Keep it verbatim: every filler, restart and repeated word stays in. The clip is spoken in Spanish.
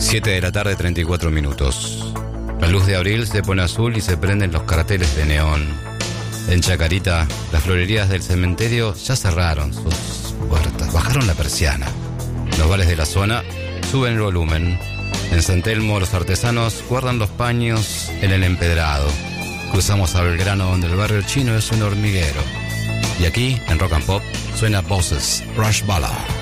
siete de la tarde, treinta y cuatro minutos. La luz de abril se pone azul y se prenden los carteles de neón. En Chacarita, las florerías del cementerio ya cerraron sus puertas, bajaron la persiana. Los bares de la zona suben el volumen. En San Telmo, los artesanos guardan los paños en el empedrado. Cruzamos a Belgrano, donde el barrio chino es un hormiguero. Y aquí, en Rock and Pop, suena Voces, Rush Ballad.